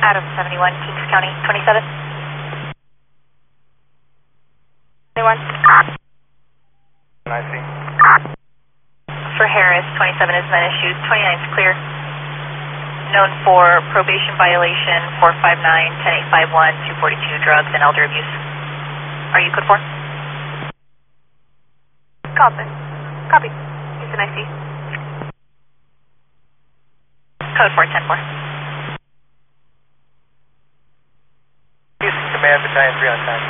Adam 71, Kings County 27. 21. I see. For Harris, 27 has been issued, 29 is clear. Known for probation violation, 459, 10851, 242, drugs and elder abuse. Are you code 4? Copy. Copy. Houston, I see. Code 4, 10-4. Houston Command, Battalion 3 on time.